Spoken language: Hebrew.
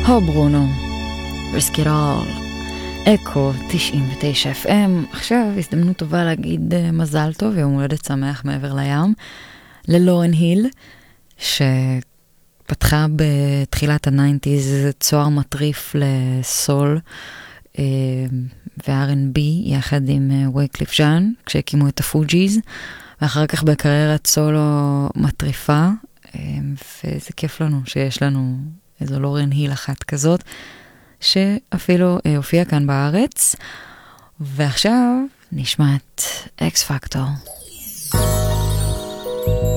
הו ברונו, risk it all, אקו 99 FM. עכשיו הזדמנות טובה להגיד מזל טוב, יום הולדת שמח מעבר לים, ללורן היל, שפתחה בתחילת ה-90s צוהר מטריף לסול ו-R&B יחד עם וייקליף ז'אן, כשהקימו את הפוג'יז, ואחר כך בקריירת סולו מטריפה, וזה כיף לנו שיש לנו איזו לורן היל אחת כזאת, שאפילו הופיע כאן בארץ. ועכשיו נשמע את אקס פקטור.